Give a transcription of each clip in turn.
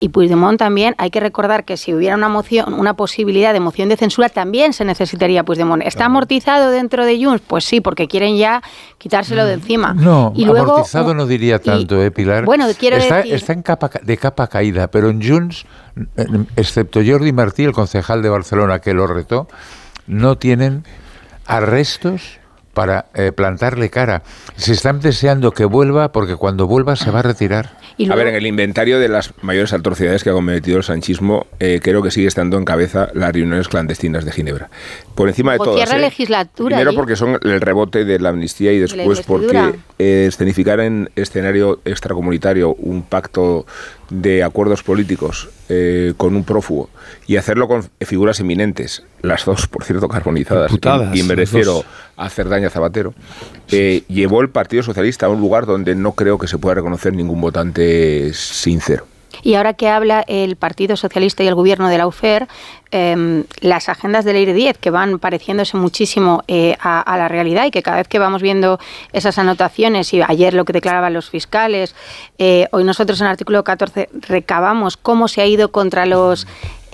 Y Puigdemont también, hay que recordar que si hubiera una posibilidad de moción de censura, también se necesitaría Puigdemont. ¿Está amortizado dentro de Junts? Pues sí, porque quieren ya quitárselo de encima. No, y luego, amortizado no diría tanto, Pilar. Bueno, quiero decir... Está en capa caída, pero en Junts, excepto Jordi Martí, el concejal de Barcelona que lo retó, no tienen arrestos para plantarle cara. Se están deseando que vuelva, porque cuando vuelva se va a retirar. A ver, en el inventario de las mayores atrocidades que ha cometido el sanchismo, creo que sigue estando en cabeza las reuniones clandestinas de Ginebra. Por encima de todas. Cierra legislatura. Primero porque son el rebote de la amnistía y después porque escenificar en escenario extracomunitario un pacto de acuerdos políticos con un prófugo y hacerlo con figuras eminentes, las dos, por cierto, carbonizadas, y me refiero a Cerdá y a Zapatero, llevó el Partido Socialista a un lugar donde no creo que se pueda reconocer ningún votante sincero. Y ahora que habla el Partido Socialista y el Gobierno de la UFER, las agendas del Eire 10, que van pareciéndose muchísimo a la realidad y que cada vez que vamos viendo esas anotaciones, y ayer lo que declaraban los fiscales, hoy nosotros en el artículo 14 recabamos cómo se ha ido contra los...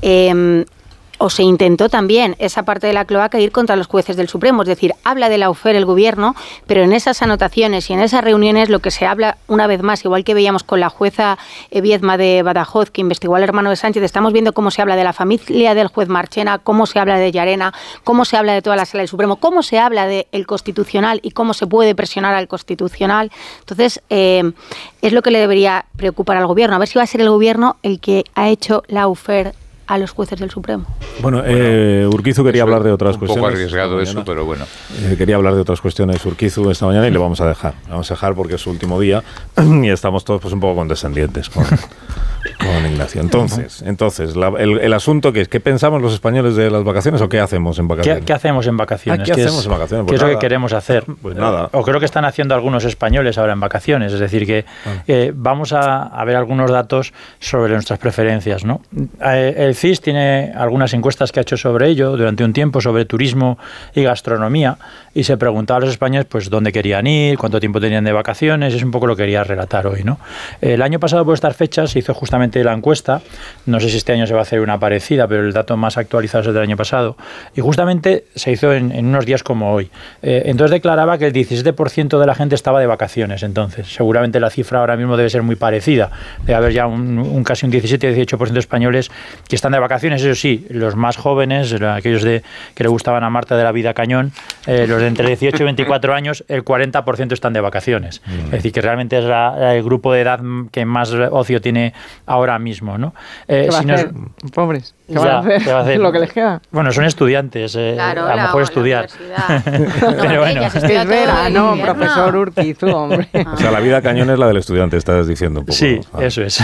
o se intentó también esa parte de la cloaca ir contra los jueces del Supremo, es decir, habla de la UFER el Gobierno, pero en esas anotaciones y en esas reuniones lo que se habla una vez más, igual que veíamos con la jueza Viedma de Badajoz, que investigó al hermano de Sánchez, estamos viendo cómo se habla de la familia del juez Marchena, cómo se habla de Llarena, cómo se habla de toda la Sala del Supremo, cómo se habla del Constitucional y cómo se puede presionar al Constitucional. Entonces, es lo que le debería preocupar al Gobierno, a ver si va a ser el Gobierno el que ha hecho la UFER a los jueces del Supremo. Bueno, Urquizu quería hablar de otras cuestiones. Un poco arriesgado eso, pero bueno. Quería hablar de otras cuestiones Urquizu esta mañana y le vamos a dejar. Le vamos a dejar porque es su último día y estamos todos pues un poco condescendientes con Ignacio. Entonces el asunto que es, ¿qué pensamos los españoles de las vacaciones o qué hacemos en vacaciones? ¿Qué hacemos en vacaciones? ¿Qué hacemos en vacaciones? ¿Qué es lo que queremos hacer? Pues nada. O creo que están haciendo algunos españoles ahora en vacaciones. Es decir, que vamos a ver algunos datos sobre nuestras preferencias, ¿no? El CIS tiene algunas encuestas que ha hecho sobre ello durante un tiempo, sobre turismo y gastronomía, y se preguntaba a los españoles pues dónde querían ir, cuánto tiempo tenían de vacaciones. Es un poco lo que quería relatar hoy, ¿no? El año pasado, por estas fechas, se hizo justamente la encuesta. No sé si este año se va a hacer una parecida, pero el dato más actualizado es el del año pasado. Y justamente se hizo en unos días como hoy. Entonces declaraba que el 17% de la gente estaba de vacaciones. Entonces, seguramente la cifra ahora mismo debe ser muy parecida. Debe haber ya casi un 17-18% de españoles que están de vacaciones. Eso sí, los más jóvenes, aquellos que le gustaban a Marta de la vida cañón, los de entre 18 y 24 años, el 40% están de vacaciones. Es decir, que realmente es el grupo de edad que más ocio tiene ahora mismo, ¿no? ¿Qué va a hacer? Pobres. ¿Qué van a hacer? Lo que les queda. Bueno, son estudiantes, claro, a lo mejor estudiar. Pero bueno. Es verano, profesor Urquizu, hombre. O sea, la vida cañón es la del estudiante, estás diciendo un poco. Sí, eso es.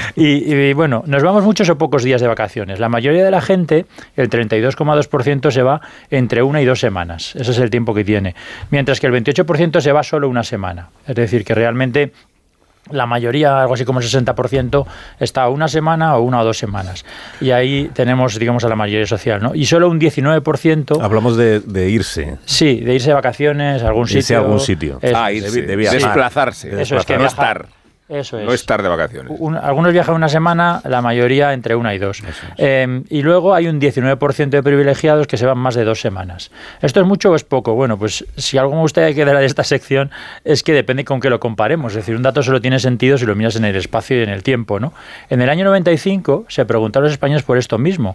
Y bueno, nos vamos muchos o pocos días de vacaciones. La mayoría de la gente, el 32,2% se va entre 1 y 2 semanas. Ese es el tiempo que tiene. Mientras que el 28% se va solo una semana. Es decir, que realmente la mayoría, algo así como el 60%, está una semana o 1 o 2 semanas. Y ahí tenemos, digamos, a la mayoría social, ¿no? Y solo un 19%... Hablamos de irse. Sí, de irse de vacaciones a algún sitio. Irse a algún sitio. Irse. De viajar. Desplazarse. Eso es, que no estar. Eso es. No estar de vacaciones. Algunos viajan una semana, la mayoría entre 1 y 2. Y luego hay un 19% de privilegiados que se van más de 2 semanas. ¿Esto es mucho o es poco? Bueno, pues si algo me gustaría que de esta sección es que depende con qué lo comparemos. Es decir, un dato solo tiene sentido si lo miras en el espacio y en el tiempo, ¿no? En el año 95 se preguntaron a los españoles por esto mismo.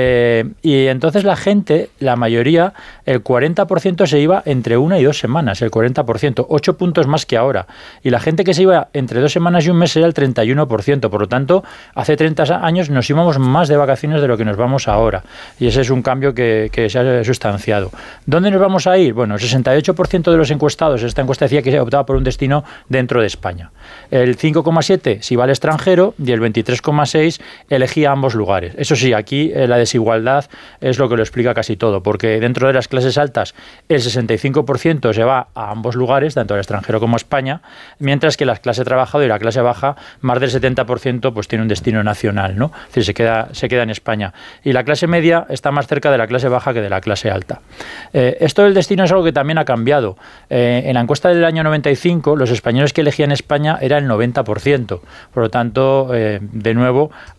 Y entonces la gente, la mayoría, el 40% se iba entre 1 y 2 semanas. El 40%, 8 puntos más que ahora. Y la gente que se iba entre 2 semanas y un mes era el 31%. Por lo tanto, hace 30 años nos íbamos más de vacaciones de lo que nos vamos ahora. Y ese es un cambio que se ha sustanciado. ¿Dónde nos vamos a ir? Bueno, el 68% de los encuestados, esta encuesta decía que se optaba por un destino dentro de España. El 5,7% se iba al extranjero y el 23,6% elegía ambos lugares. Eso sí, aquí la desigualdad es lo que lo explica casi todo, porque dentro de las clases altas el 65% se va a ambos lugares, tanto al extranjero como a España, mientras que las clases trabajadores y la clase baja, más del 70% pues tiene un destino nacional, ¿no? Es decir, se queda en España. Y la clase media está más cerca de la clase baja que de la clase alta. Esto del destino es algo que también ha cambiado. En la encuesta del año 95, los españoles que elegían España era el 90%. Por lo tanto, de nuevo,